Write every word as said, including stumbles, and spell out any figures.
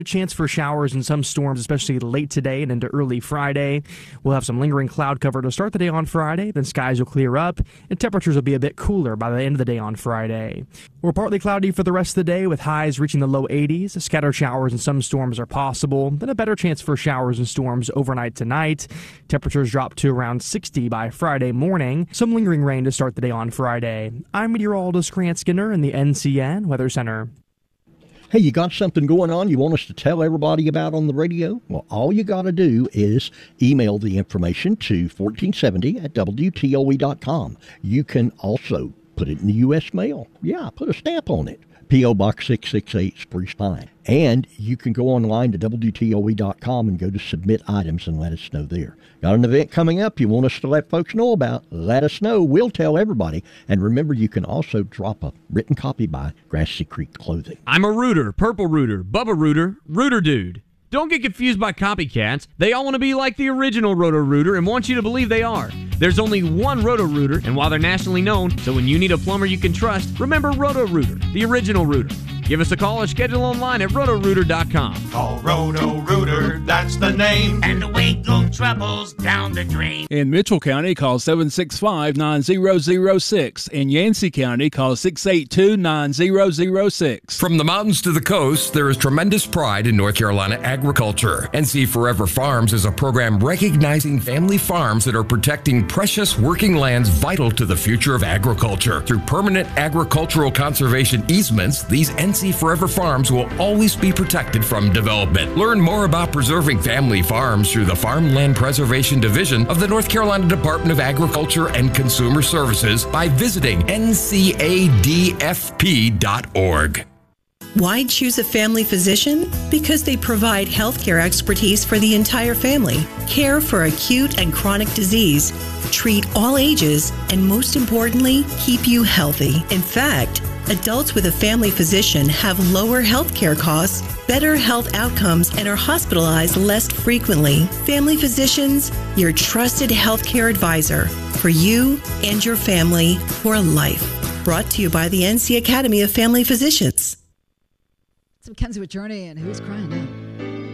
Chance for showers and some storms, especially late today and into early Friday. We'll have some lingering cloud cover to start the day on Friday, then skies will clear up, and temperatures will be a bit cooler by the end of the day on Friday. We're partly cloudy for the rest of the day, with highs reaching the low eighties. Scattered showers and some storms are possible, then a better chance for showers and storms overnight tonight. Temperatures drop to around sixty by Friday morning. Some lingering rain to start the day on Friday. I'm meteorologist Grant Skinner in the N C N Weather Center. Hey, you got something going on you want us to tell everybody about on the radio? Well, all you got to do is email the information to fourteen seventy at W T O E dot com. You can also put it in the U S mail. Yeah, put a stamp on it. P O. Box six six eight, Spruce Pine. And you can go online to W T O E dot com and go to Submit Items and let us know there. Got an event coming up you want us to let folks know about? Let us know. We'll tell everybody. And remember, you can also drop a written copy by Grassy Creek Clothing. I'm a Rooter, Purple Rooter, Bubba Rooter, Rooter Dude. Don't get confused by copycats. They all want to be like the original Roto-Rooter and want you to believe they are. There's only one Roto-Rooter, and while they're nationally known, so when you need a plumber you can trust, remember Roto-Rooter, the original Rooter. Give us a call or schedule online at roto rooter dot com. Call Roto-Rooter, that's the name. And away go troubles down the drain. In Mitchell County, call seven six five, nine zero zero six. In Yancey County, call six eight two, nine zero zero six. From the mountains to the coast, there is tremendous pride in North Carolina agriculture. N C Forever Farms is a program recognizing family farms that are protecting precious working lands vital to the future of agriculture. Through permanent agricultural conservation easements, these N C Forever Farms will always be protected from development. Learn more about preserving family farms through the Farmland Preservation Division of the North Carolina Department of Agriculture and Consumer Services by visiting N C A D F P dot org. Why choose a family physician? Because they provide healthcare expertise for the entire family, care for acute and chronic disease, treat all ages, and most importantly, keep you healthy. In fact, adults with a family physician have lower healthcare costs, better health outcomes, and are hospitalized less frequently. Family Physicians, your trusted healthcare advisor for you and your family for life. Brought to you by the N C Academy of Family Physicians. It's Mackenzie with Journey and Who's Crying Now?